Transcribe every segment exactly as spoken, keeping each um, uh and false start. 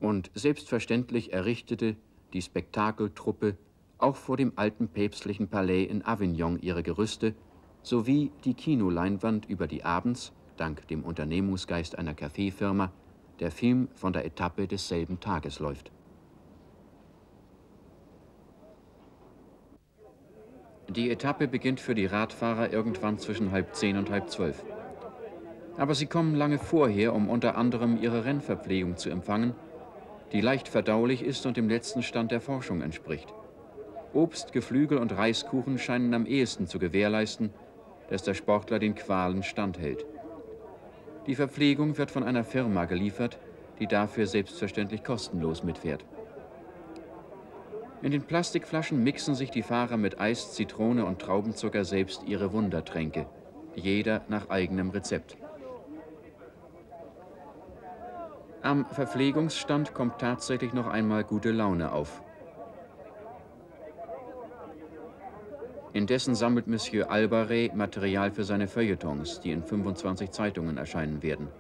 Und selbstverständlich errichtete die Spektakeltruppe auch vor dem alten päpstlichen Palais in Avignon ihre Gerüste, sowie die Kinoleinwand, über die abends, dank dem Unternehmungsgeist einer Kaffeefirma, der Film von der Etappe desselben Tages läuft. Die Etappe beginnt für die Radfahrer irgendwann zwischen halb zehn und halb zwölf. Aber sie kommen lange vorher, um unter anderem ihre Rennverpflegung zu empfangen, die leicht verdaulich ist und dem letzten Stand der Forschung entspricht. Obst, Geflügel und Reiskuchen scheinen am ehesten zu gewährleisten, dass der Sportler den Qualen standhält. Die Verpflegung wird von einer Firma geliefert, die dafür selbstverständlich kostenlos mitfährt. In den Plastikflaschen mixen sich die Fahrer mit Eis, Zitrone und Traubenzucker selbst ihre Wundertränke, jeder nach eigenem Rezept. Am Verpflegungsstand kommt tatsächlich noch einmal gute Laune auf. Indessen sammelt Monsieur Albaret Material für seine Feuilletons, die in fünfundzwanzig Zeitungen erscheinen werden.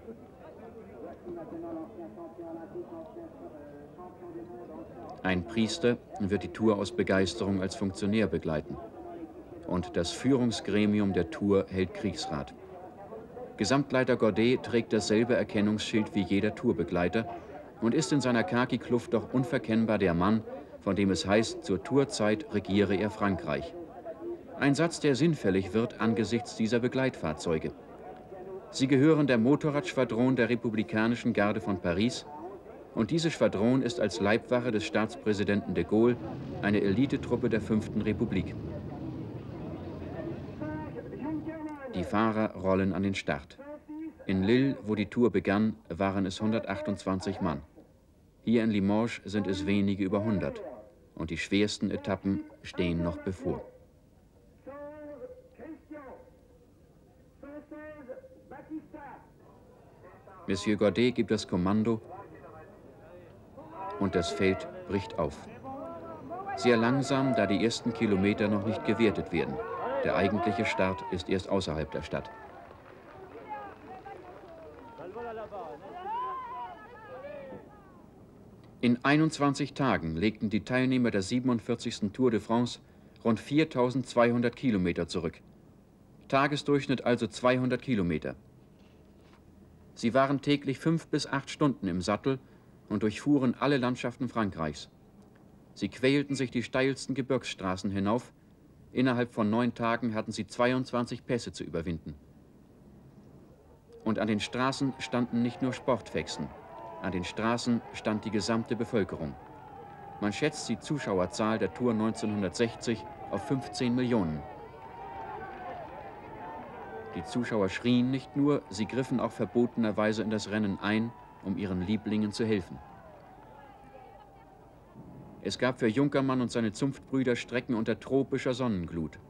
Ein Priester wird die Tour aus Begeisterung als Funktionär begleiten. Und das Führungsgremium der Tour hält Kriegsrat. Gesamtleiter Gordet trägt dasselbe Erkennungsschild wie jeder Tourbegleiter und ist in seiner Khaki-Kluft doch unverkennbar der Mann, von dem es heißt, zur Tourzeit regiere er Frankreich. Ein Satz, der sinnfällig wird angesichts dieser Begleitfahrzeuge. Sie gehören der Motorradschwadron der Republikanischen Garde von Paris, und diese Schwadron ist als Leibwache des Staatspräsidenten de Gaulle eine Elitetruppe der fünften Republik. Die Fahrer rollen an den Start. In Lille, wo die Tour begann, waren es hundertachtundzwanzig Mann. Hier in Limoges sind es wenige über hundert. Und die schwersten Etappen stehen noch bevor. Monsieur Gordet gibt das Kommando und das Feld bricht auf. Sehr langsam, da die ersten Kilometer noch nicht gewertet werden. Der eigentliche Start ist erst außerhalb der Stadt. In einundzwanzig Tagen legten die Teilnehmer der siebenundvierzigsten Tour de France rund viertausendzweihundert Kilometer zurück. Tagesdurchschnitt also zweihundert Kilometer. Sie waren täglich fünf bis acht Stunden im Sattel und durchfuhren alle Landschaften Frankreichs. Sie quälten sich die steilsten Gebirgsstraßen hinauf. Innerhalb von neun Tagen hatten sie zweiundzwanzig Pässe zu überwinden. Und an den Straßen standen nicht nur Sportfexen. An den Straßen stand die gesamte Bevölkerung. Man schätzt die Zuschauerzahl der Tour neunzehnhundertsechzig auf fünfzehn Millionen. Die Zuschauer schrien nicht nur, sie griffen auch verbotenerweise in das Rennen ein, um ihren Lieblingen zu helfen. Es gab für Junkermann und seine Zunftbrüder Strecken unter tropischer Sonnenglut.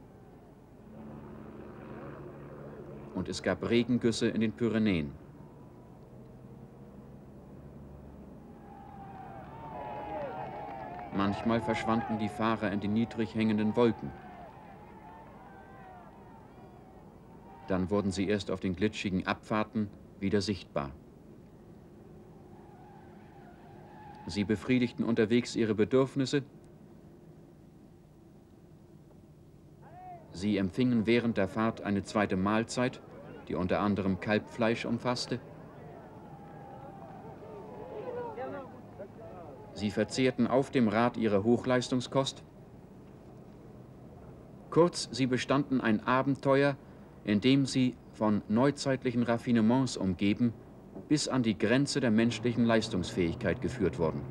Und es gab Regengüsse in den Pyrenäen. Manchmal verschwanden die Fahrer in den niedrig hängenden Wolken. Dann wurden sie erst auf den glitschigen Abfahrten wieder sichtbar. Sie befriedigten unterwegs ihre Bedürfnisse. Sie empfingen während der Fahrt eine zweite Mahlzeit, die unter anderem Kalbfleisch umfasste. Sie verzehrten auf dem Rad ihre Hochleistungskost. Kurz, sie bestanden ein Abenteuer, in dem sie von neuzeitlichen Raffinements umgeben, bis an die Grenze der menschlichen Leistungsfähigkeit geführt wurden.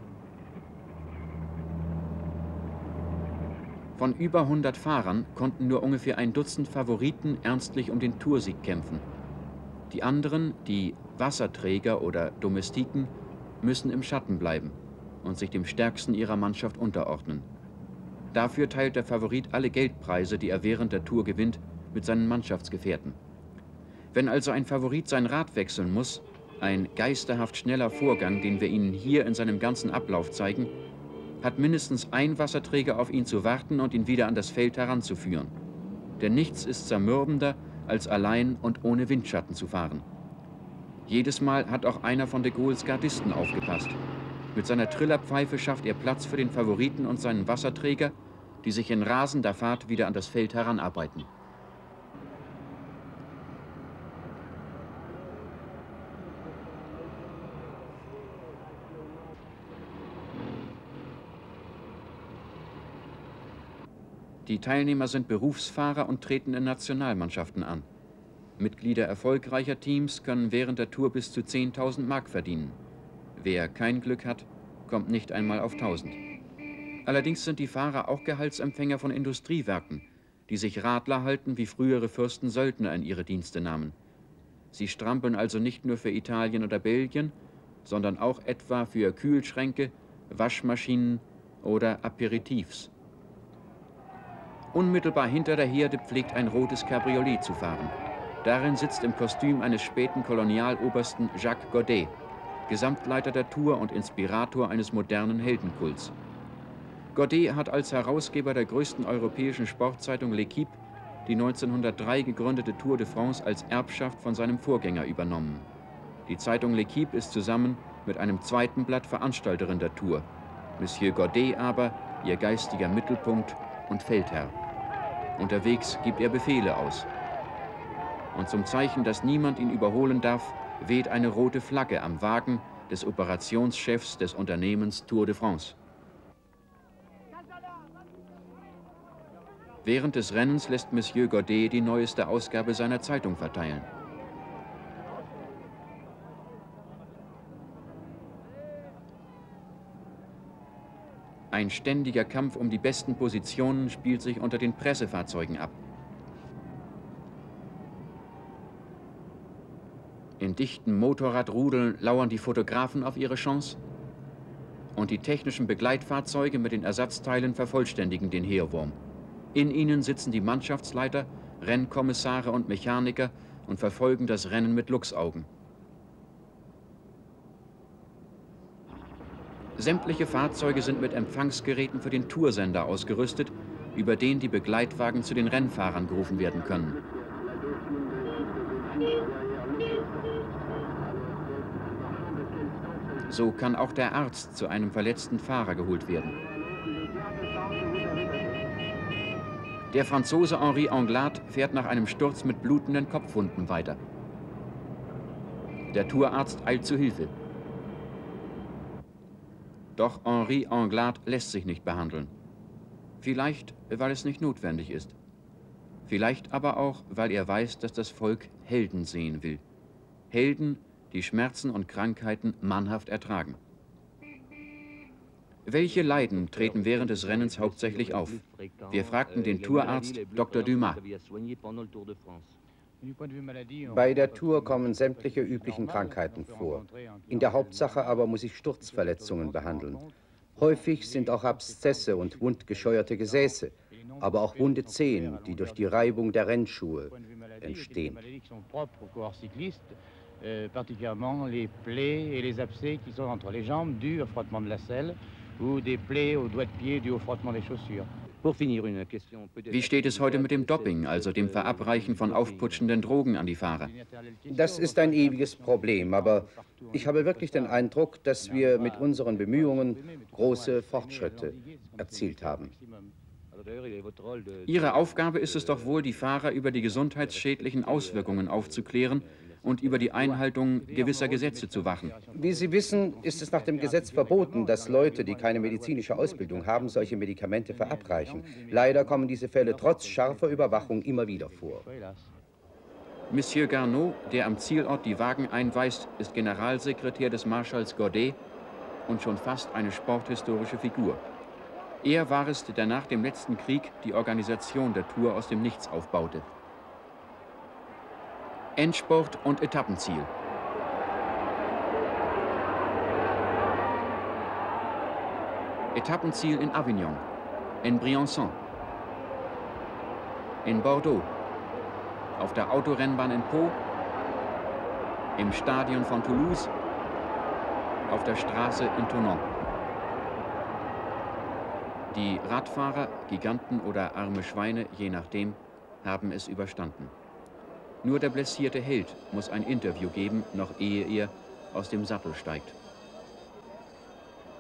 Von über hundert Fahrern konnten nur ungefähr ein Dutzend Favoriten ernstlich um den Toursieg kämpfen. Die anderen, die Wasserträger oder Domestiken, müssen im Schatten bleiben und sich dem Stärksten ihrer Mannschaft unterordnen. Dafür teilt der Favorit alle Geldpreise, die er während der Tour gewinnt, mit seinen Mannschaftsgefährten. Wenn also ein Favorit sein Rad wechseln muss, ein geisterhaft schneller Vorgang, den wir Ihnen hier in seinem ganzen Ablauf zeigen, hat mindestens ein Wasserträger auf ihn zu warten und ihn wieder an das Feld heranzuführen. Denn nichts ist zermürbender, als allein und ohne Windschatten zu fahren. Jedes Mal hat auch einer von de Gaulles Gardisten aufgepasst. Mit seiner Trillerpfeife schafft er Platz für den Favoriten und seinen Wasserträger, die sich in rasender Fahrt wieder an das Feld heranarbeiten. Die Teilnehmer sind Berufsfahrer und treten in Nationalmannschaften an. Mitglieder erfolgreicher Teams können während der Tour bis zu zehntausend Mark verdienen. Wer kein Glück hat, kommt nicht einmal auf tausend. Allerdings sind die Fahrer auch Gehaltsempfänger von Industriewerken, die sich Radler halten, wie frühere Fürsten Söldner in ihre Dienste nahmen. Sie strampeln also nicht nur für Italien oder Belgien, sondern auch etwa für Kühlschränke, Waschmaschinen oder Aperitifs. Unmittelbar hinter der Herde pflegt ein rotes Cabriolet zu fahren. Darin sitzt im Kostüm eines späten Kolonialobersten Jacques Godet, Gesamtleiter der Tour und Inspirator eines modernen Heldenkults. Godet hat als Herausgeber der größten europäischen Sportzeitung L'Équipe die neunzehnhundertdrei gegründete Tour de France als Erbschaft von seinem Vorgänger übernommen. Die Zeitung L'Équipe ist zusammen mit einem zweiten Blatt Veranstalterin der Tour. Monsieur Godet aber ihr geistiger Mittelpunkt und Feldherr. Unterwegs gibt er Befehle aus. Und zum Zeichen, dass niemand ihn überholen darf, weht eine rote Flagge am Wagen des Operationschefs des Unternehmens Tour de France. Während des Rennens lässt Monsieur Godet die neueste Ausgabe seiner Zeitung verteilen. Ein ständiger Kampf um die besten Positionen spielt sich unter den Pressefahrzeugen ab. In dichten Motorradrudeln lauern die Fotografen auf ihre Chance und die technischen Begleitfahrzeuge mit den Ersatzteilen vervollständigen den Heerwurm. In ihnen sitzen die Mannschaftsleiter, Rennkommissare und Mechaniker und verfolgen das Rennen mit Luchsaugen. Sämtliche Fahrzeuge sind mit Empfangsgeräten für den Toursender ausgerüstet, über den die Begleitwagen zu den Rennfahrern gerufen werden können. So kann auch der Arzt zu einem verletzten Fahrer geholt werden. Der Franzose Henri Anglade fährt nach einem Sturz mit blutenden Kopfwunden weiter. Der Tourarzt eilt zu Hilfe. Doch Henri Anglade lässt sich nicht behandeln. Vielleicht, weil es nicht notwendig ist. Vielleicht aber auch, weil er weiß, dass das Volk Helden sehen will. Helden, die Schmerzen und Krankheiten mannhaft ertragen. Welche Leiden treten während des Rennens hauptsächlich auf? Wir fragten den Tourarzt Doktor Dumas. Bei der Tour kommen sämtliche üblichen Krankheiten vor. In der Hauptsache aber muss ich Sturzverletzungen behandeln. Häufig sind auch Abszesse und wundgescheuerte Gesäße, aber auch wunde Zehen, die durch die Reibung der Rennschuhe entstehen. Particulièrement les plaies et les abcès qui sont entre les jambes dus au frottement de la selle ou des plaies aux doigts de pied dus au frottement des chaussures. Wie steht es heute mit dem Doping, also dem Verabreichen von aufputschenden Drogen an die Fahrer? Das ist ein ewiges Problem, aber ich habe wirklich den Eindruck, dass wir mit unseren Bemühungen große Fortschritte erzielt haben. Ihre Aufgabe ist es doch wohl, die Fahrer über die gesundheitsschädlichen Auswirkungen aufzuklären und über die Einhaltung gewisser Gesetze zu wachen. Wie Sie wissen, ist es nach dem Gesetz verboten, dass Leute, die keine medizinische Ausbildung haben, solche Medikamente verabreichen. Leider kommen diese Fälle trotz scharfer Überwachung immer wieder vor. Monsieur Garneau, der am Zielort die Wagen einweist, ist Generalsekretär des Marschalls Godet und schon fast eine sporthistorische Figur. Er war es, der nach dem letzten Krieg die Organisation der Tour aus dem Nichts aufbaute. Endspurt und Etappenziel. Etappenziel in Avignon, in Briançon, in Bordeaux, auf der Autorennbahn in Pau, im Stadion von Toulouse, auf der Straße in Thonon. Die Radfahrer, Giganten oder arme Schweine, je nachdem, haben es überstanden. Nur der blessierte Held muss ein Interview geben, noch ehe er aus dem Sattel steigt.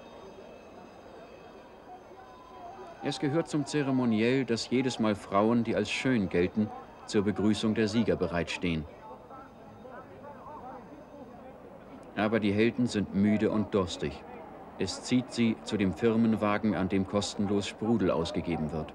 Es gehört zum Zeremoniell, dass jedes Mal Frauen, die als schön gelten, zur Begrüßung der Sieger bereitstehen. Aber die Helden sind müde und durstig. Es zieht sie zu dem Firmenwagen, an dem kostenlos Sprudel ausgegeben wird.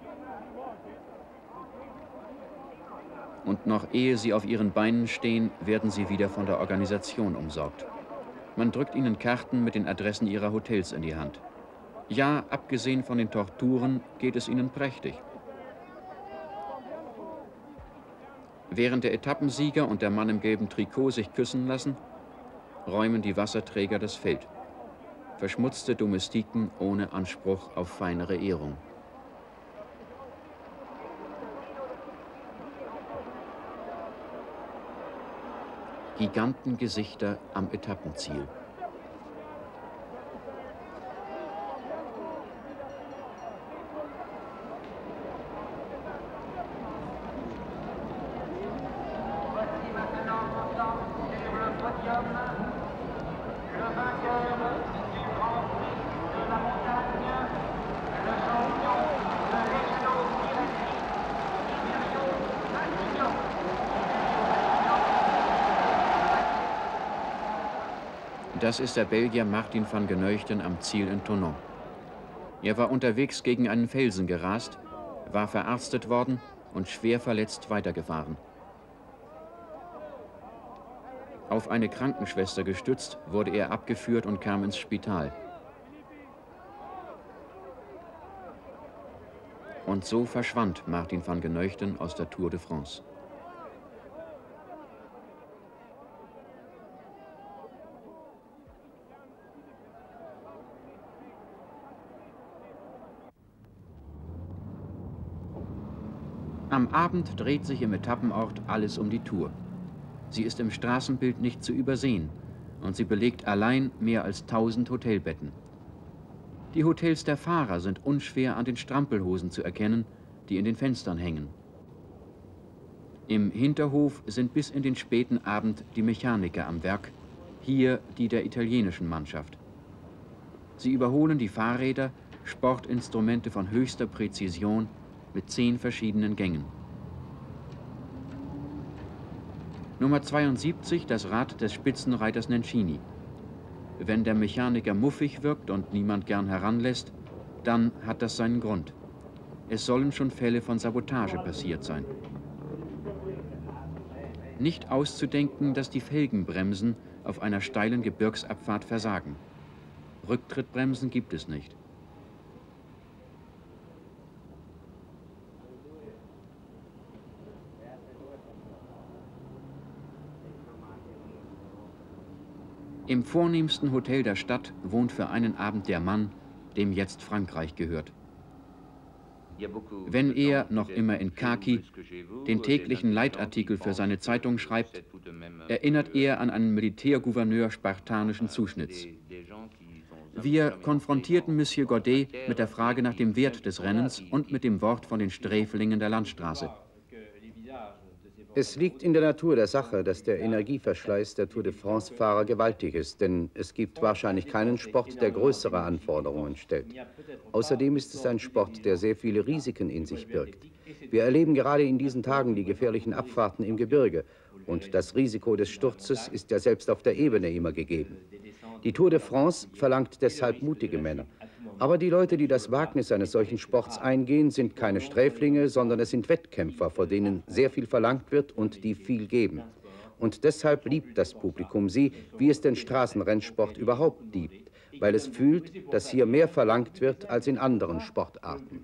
Und noch ehe sie auf ihren Beinen stehen, werden sie wieder von der Organisation umsorgt. Man drückt ihnen Karten mit den Adressen ihrer Hotels in die Hand. Ja, abgesehen von den Torturen geht es ihnen prächtig. Während der Etappensieger und der Mann im gelben Trikot sich küssen lassen, räumen die Wasserträger das Feld. Verschmutzte Domestiken ohne Anspruch auf feinere Ehrung. Gigantengesichter am Etappenziel. Das ist der Belgier Martin van Geneuchten am Ziel in Thonon. Er war unterwegs gegen einen Felsen gerast, war verarztet worden und schwer verletzt weitergefahren. Auf eine Krankenschwester gestützt, wurde er abgeführt und kam ins Spital. Und so verschwand Martin van Geneuchten aus der Tour de France. Am Abend dreht sich im Etappenort alles um die Tour. Sie ist im Straßenbild nicht zu übersehen und sie belegt allein mehr als tausend Hotelbetten. Die Hotels der Fahrer sind unschwer an den Strampelhosen zu erkennen, die in den Fenstern hängen. Im Hinterhof sind bis in den späten Abend die Mechaniker am Werk, hier die der italienischen Mannschaft. Sie überholen die Fahrräder, Sportinstrumente von höchster Präzision, mit zehn verschiedenen Gängen. Nummer zweiundsiebzig, das Rad des Spitzenreiters Nencini. Wenn der Mechaniker muffig wirkt und niemand gern heranlässt, dann hat das seinen Grund. Es sollen schon Fälle von Sabotage passiert sein. Nicht auszudenken, dass die Felgenbremsen auf einer steilen Gebirgsabfahrt versagen. Rücktrittbremsen gibt es nicht. Im vornehmsten Hotel der Stadt wohnt für einen Abend der Mann, dem jetzt Frankreich gehört. Wenn er, noch immer in Khaki, den täglichen Leitartikel für seine Zeitung schreibt, erinnert er an einen Militärgouverneur spartanischen Zuschnitts. Wir konfrontierten Monsieur Godet mit der Frage nach dem Wert des Rennens und mit dem Wort von den Sträflingen der Landstraße. Es liegt in der Natur der Sache, dass der Energieverschleiß der Tour de France-Fahrer gewaltig ist, denn es gibt wahrscheinlich keinen Sport, der größere Anforderungen stellt. Außerdem ist es ein Sport, der sehr viele Risiken in sich birgt. Wir erleben gerade in diesen Tagen die gefährlichen Abfahrten im Gebirge und das Risiko des Sturzes ist ja selbst auf der Ebene immer gegeben. Die Tour de France verlangt deshalb mutige Männer. Aber die Leute, die das Wagnis eines solchen Sports eingehen, sind keine Sträflinge, sondern es sind Wettkämpfer, vor denen sehr viel verlangt wird und die viel geben. Und deshalb liebt das Publikum sie, wie es den Straßenrennsport überhaupt liebt, weil es fühlt, dass hier mehr verlangt wird als in anderen Sportarten.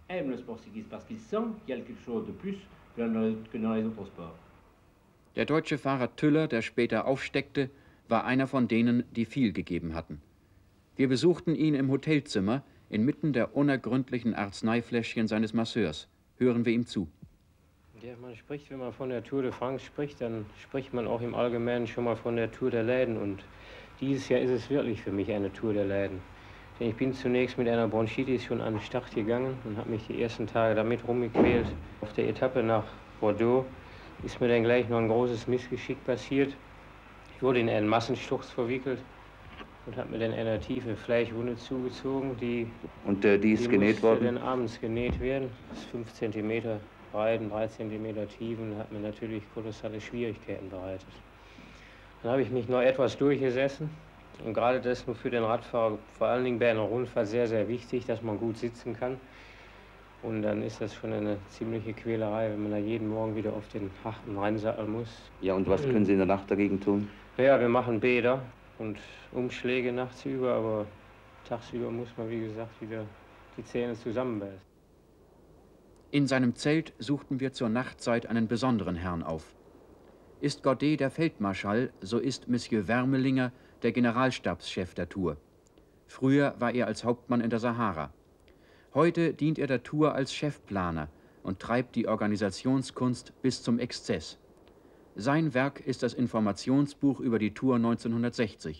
Der deutsche Fahrer Tüller, der später aufsteckte, war einer von denen, die viel gegeben hatten. Wir besuchten ihn im Hotelzimmer, inmitten der unergründlichen Arzneifläschchen seines Masseurs. Hören wir ihm zu. Ja, man spricht, wenn man von der Tour de France spricht, dann spricht man auch im Allgemeinen schon mal von der Tour der Läden. Und dieses Jahr ist es wirklich für mich eine Tour der Läden. Denn ich bin zunächst mit einer Bronchitis schon an den Start gegangen und habe mich die ersten Tage damit rumgequält. Auf der Etappe nach Bordeaux ist mir dann gleich noch ein großes Missgeschick passiert. Ich wurde in einen Massensturz verwickelt. und hat mir dann eine tiefe Fleischwunde zugezogen, die, und äh, die ist die genäht musste worden? dann abends genäht werden. Das ist fünf Zentimeter breit und drei Zentimeter tief und hat mir natürlich kolossale Schwierigkeiten bereitet. Dann habe ich mich noch etwas durchgesessen und gerade das nur für den Radfahrer, vor allen Dingen bei einer Rundfahrt, sehr, sehr wichtig, dass man gut sitzen kann. Und dann ist das schon eine ziemliche Quälerei, wenn man da jeden Morgen wieder auf den harten reinsatteln muss. Ja, und was können Sie in der Nacht dagegen tun? Ja, wir machen Bäder und Umschläge nachts über, aber tagsüber muss man, wie gesagt, wieder die Zähne zusammenbeißen. In seinem Zelt suchten wir zur Nachtzeit einen besonderen Herrn auf. Ist Gaudet der Feldmarschall, so ist Monsieur Wermelinger der Generalstabschef der Tour. Früher war er als Hauptmann in der Sahara. Heute dient er der Tour als Chefplaner und treibt die Organisationskunst bis zum Exzess. Sein Werk ist das Informationsbuch über die Tour neunzehnhundertsechzig.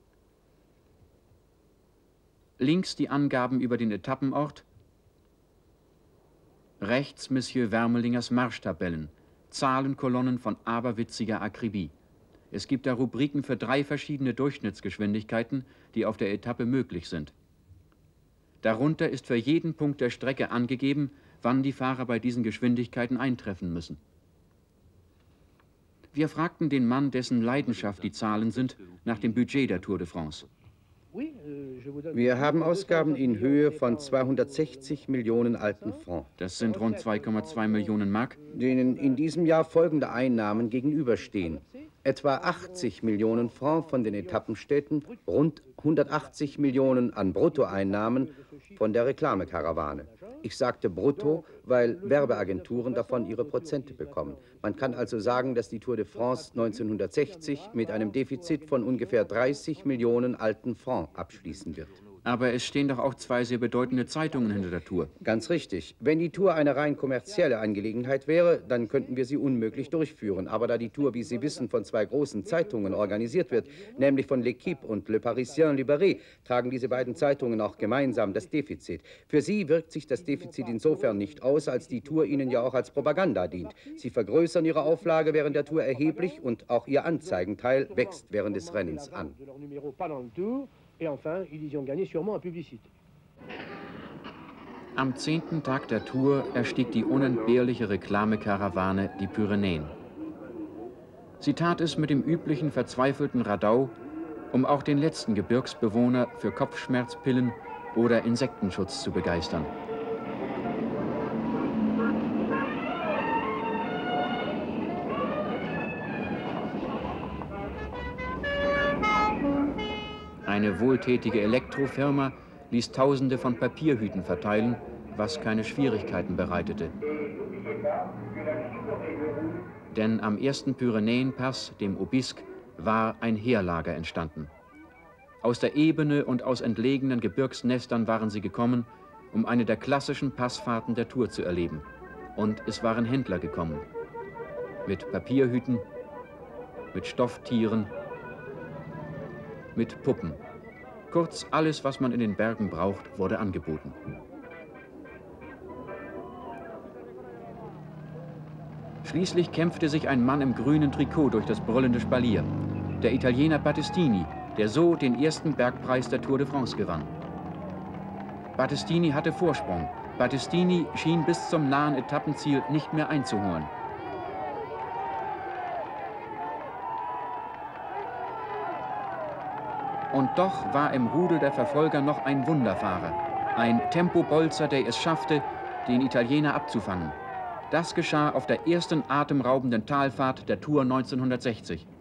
Links die Angaben über den Etappenort, rechts Monsieur Wermelingers Marschtabellen, Zahlenkolonnen von aberwitziger Akribie. Es gibt da Rubriken für drei verschiedene Durchschnittsgeschwindigkeiten, die auf der Etappe möglich sind. Darunter ist für jeden Punkt der Strecke angegeben, wann die Fahrer bei diesen Geschwindigkeiten eintreffen müssen. Wir fragten den Mann, dessen Leidenschaft die Zahlen sind, nach dem Budget der Tour de France. Wir haben Ausgaben in Höhe von zweihundertsechzig Millionen alten Francs. Das sind rund zwei Komma zwei Millionen Mark. Denen in diesem Jahr folgende Einnahmen gegenüberstehen. Etwa achtzig Millionen Francs von den Etappenstädten, rund hundertachtzig Millionen an Bruttoeinnahmen von der Reklamekarawane. Ich sagte brutto, weil Werbeagenturen davon ihre Prozente bekommen. Man kann also sagen, dass die Tour de France neunzehnhundertsechzig mit einem Defizit von ungefähr dreißig Millionen alten Francs abschließen wird. Aber es stehen doch auch zwei sehr bedeutende Zeitungen hinter der Tour. Ganz richtig. Wenn die Tour eine rein kommerzielle Angelegenheit wäre, dann könnten wir sie unmöglich durchführen. Aber da die Tour, wie Sie wissen, von zwei großen Zeitungen organisiert wird, nämlich von L'Équipe und Le Parisien Libéré, tragen diese beiden Zeitungen auch gemeinsam das Defizit. Für sie wirkt sich das Defizit insofern nicht aus, als die Tour ihnen ja auch als Propaganda dient. Sie vergrößern ihre Auflage während der Tour erheblich und auch ihr Anzeigenteil wächst während des Rennens an. Am zehnten Tag der Tour erstieg die unentbehrliche Reklamekarawane die Pyrenäen. Sie tat es mit dem üblichen verzweifelten Radau, um auch den letzten Gebirgsbewohner für Kopfschmerzpillen oder Insektenschutz zu begeistern. Eine wohltätige Elektrofirma ließ Tausende von Papierhüten verteilen, was keine Schwierigkeiten bereitete. Denn am ersten Pyrenäenpass, dem Aubisque, war ein Heerlager entstanden. Aus der Ebene und aus entlegenen Gebirgsnestern waren sie gekommen, um eine der klassischen Passfahrten der Tour zu erleben. Und es waren Händler gekommen. Mit Papierhüten, mit Stofftieren, mit Puppen. Kurz, alles, was man in den Bergen braucht, wurde angeboten. Schließlich kämpfte sich ein Mann im grünen Trikot durch das brüllende Spalier. Der Italiener Battistini, der so den ersten Bergpreis der Tour de France gewann. Battistini hatte Vorsprung. Battistini schien bis zum nahen Etappenziel nicht mehr einzuholen. Und doch war im Rudel der Verfolger noch ein Wunderfahrer, ein Tempobolzer, der es schaffte, den Italiener abzufangen. Das geschah auf der ersten atemraubenden Talfahrt der Tour neunzehnhundertsechzig.